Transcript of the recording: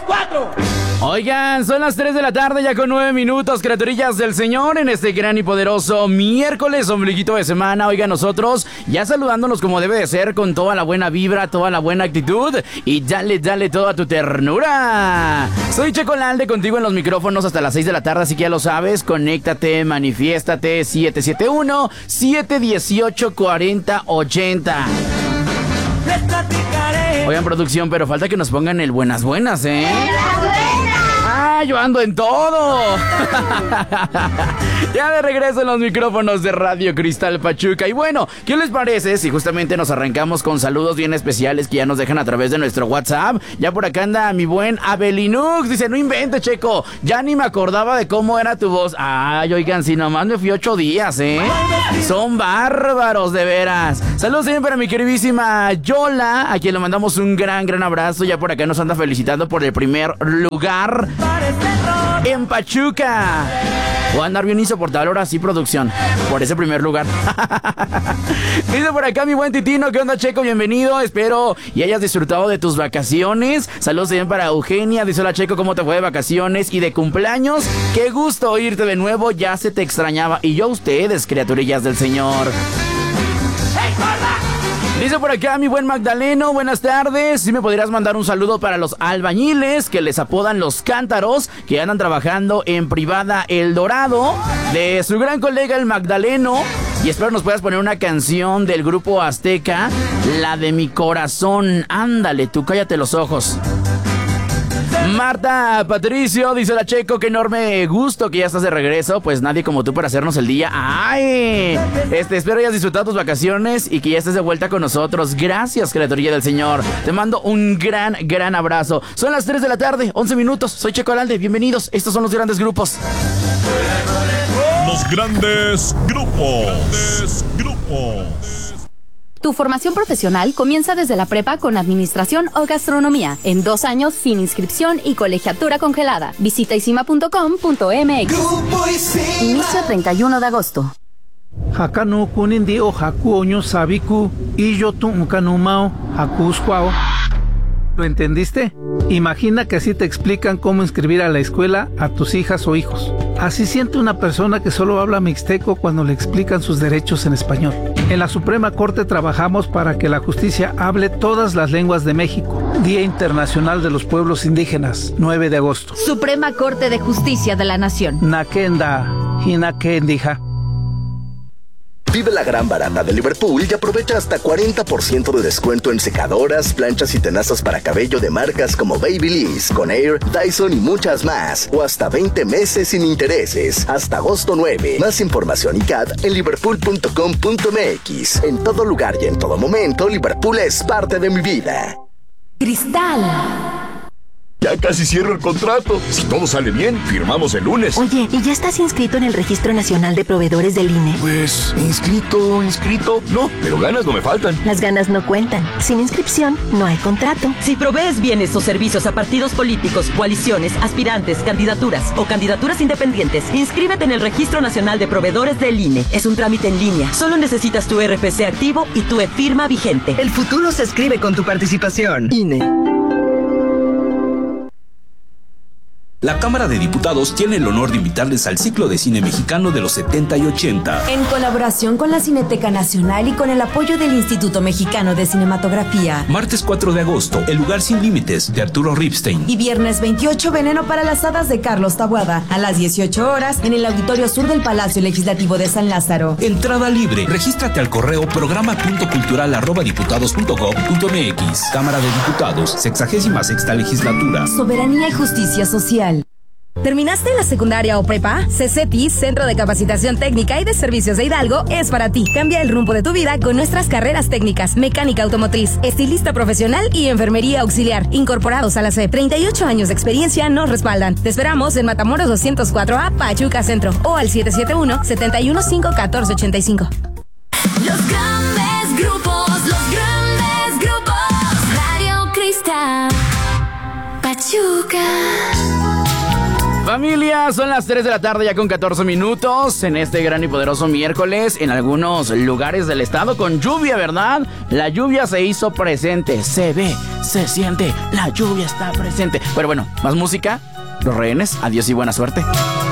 4. Oigan, son las 3 de la tarde, ya con 9 minutos, criaturillas del Señor, en este gran y poderoso miércoles, ombliguito de semana. Oigan, nosotros ya saludándonos como debe de ser, con toda la buena vibra, toda la buena actitud, y dale toda tu ternura. Soy Checo Lalde, contigo en los micrófonos hasta las 6 de la tarde, así que ya lo sabes, conéctate, manifiéstate, 771-718-4080. Oigan, producción, pero falta que nos pongan el buenas, ¿eh? Yo ando en todo. Ya de regreso en los micrófonos de Radio Cristal Pachuca. Y bueno, ¿qué les parece si justamente nos arrancamos con saludos bien especiales que ya nos dejan a través de nuestro WhatsApp? Ya por acá anda mi buen Abelinux. Dice, no inventes, Checo, ya ni me acordaba de cómo era tu voz. Ay, oigan, si nomás me fui 8 días, ¿eh? Son bárbaros, de veras. Saludos también para mi queridísima Yola, a quien le mandamos un gran abrazo. Ya por acá nos anda felicitando por el primer lugar en Pachuca. O andar bien insoportable ahora sí, producción, por ese primer lugar. Dice por acá mi buen Titino, ¿qué onda, Checo? Bienvenido, espero y hayas disfrutado de tus vacaciones. Saludos también para Eugenia. Dice, hola, Checo, ¿cómo te fue de vacaciones y de cumpleaños? Qué gusto oírte de nuevo, ya se te extrañaba. Y yo a ustedes, criaturillas del Señor. Dice por acá mi buen Magdaleno, buenas tardes. Si me podrías mandar un saludo para los albañiles que les apodan los cántaros, que andan trabajando en Privada El Dorado, de su gran colega el Magdaleno. Y espero nos puedas poner una canción del grupo Azteca, la de Mi Corazón. Ándale, tú cállate los ojos. Marta Patricio, dice la Checo, qué enorme gusto que ya estás de regreso. Pues nadie como tú para hacernos el día. ¡Ay! Espero hayas disfrutado tus vacaciones y que ya estés de vuelta con nosotros. Gracias, criaturilla del Señor. Te mando un gran abrazo. Son las 3 de la tarde, 11 minutos. Soy Checo Lalde, bienvenidos. Estos son los grandes grupos. Los grandes grupos. Tu formación profesional comienza desde la prepa con administración o gastronomía, en 2 años sin inscripción y colegiatura congelada. Visita isima.com.mx. Inicio 31 de agosto. Hakanu kunindi o haku oño sabiku y yo tu unkanumao hakusquao. ¿Lo entendiste? Imagina que así te explican cómo inscribir a la escuela a tus hijas o hijos. Así siente una persona que solo habla mixteco cuando le explican sus derechos en español. En la Suprema Corte trabajamos para que la justicia hable todas las lenguas de México. Día Internacional de los Pueblos Indígenas, 9 de agosto. Suprema Corte de Justicia de la Nación. Nakenda, hinakendija. Vive la gran barata de Liverpool y aprovecha hasta 40% de descuento en secadoras, planchas y tenazas para cabello de marcas como Babyliss, Conair, Dyson y muchas más. O hasta 20 meses sin intereses. Hasta agosto 9. Más información y CAT en liverpool.com.mx. En todo lugar y en todo momento, Liverpool es parte de mi vida. Cristal. Ya casi cierro el contrato. Si todo sale bien, firmamos el lunes. Oye, ¿y ya estás inscrito en el Registro Nacional de Proveedores del INE? Pues, inscrito. No, pero ganas no me faltan. Las ganas no cuentan. Sin inscripción, no hay contrato. Si provees bienes o servicios a partidos políticos, coaliciones, aspirantes, candidaturas o candidaturas independientes, inscríbete en el Registro Nacional de Proveedores del INE. Es un trámite en línea. Solo necesitas tu RFC activo y tu e-firma vigente. El futuro se escribe con tu participación. INE. La Cámara de Diputados tiene el honor de invitarles al ciclo de cine mexicano de los 70 y 80. En colaboración con la Cineteca Nacional y con el apoyo del Instituto Mexicano de Cinematografía. Martes 4 de agosto, El lugar sin límites, de Arturo Ripstein. Y viernes 28, Veneno para las hadas, de Carlos Taboada. A las 18 horas, en el Auditorio Sur del Palacio Legislativo de San Lázaro. Entrada libre. Regístrate al correo programa.cultural@diputados.gov.mx. Cámara de Diputados, 66ª Legislatura. Soberanía y justicia social. ¿Terminaste la secundaria o prepa? CECETI, Centro de Capacitación Técnica y de Servicios de Hidalgo, es para ti. Cambia el rumbo de tu vida con nuestras carreras técnicas: mecánica automotriz, estilista profesional y enfermería auxiliar, incorporados a la SEP. 38 años de experiencia nos respaldan. Te esperamos en Matamoros 204A, Pachuca Centro, o al 771-715-1485. Los grandes grupos, Radio Cristal Pachuca. Familia, son las 3 de la tarde ya con 14 minutos en este gran y poderoso miércoles en algunos lugares del estado con lluvia, ¿verdad? La lluvia se hizo presente, se ve, se siente, la lluvia está presente. Pero bueno, más música, Los Rehenes, adiós y buena suerte.